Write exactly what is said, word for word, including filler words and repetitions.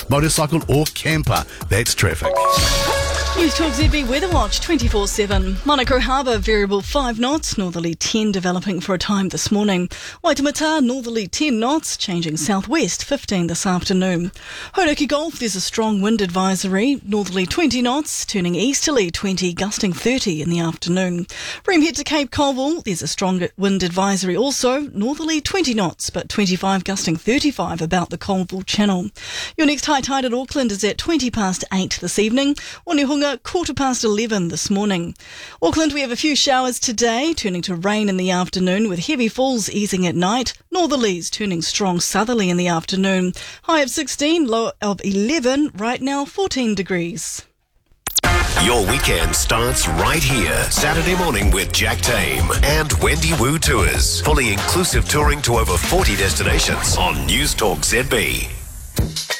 motorcycle or camper. That's traffic. News Talk Z B Weather Watch twenty-four seven. Manukau Harbour variable five knots, northerly ten developing for a time this morning. Waitemata northerly ten knots, changing southwest fifteen this afternoon. Hauraki Gulf, there's a strong wind advisory, northerly twenty knots, turning easterly twenty, gusting thirty in the afternoon. From head to Cape Colville, there's a strong wind advisory also, northerly twenty knots, but twenty-five gusting thirty-five about the Colville Channel. Your next high tide at Auckland is at twenty past eight this evening. Onehunga quarter past eleven this morning. Auckland, we have a few showers today, turning to rain in the afternoon with heavy falls easing at night. Northerlies turning strong southerly in the afternoon. High of sixteen, low of eleven, right now fourteen degrees. Your weekend starts right here. Saturday morning with Jack Tame and Wendy Wu Tours. Fully inclusive touring to over forty destinations on News Talk Z B.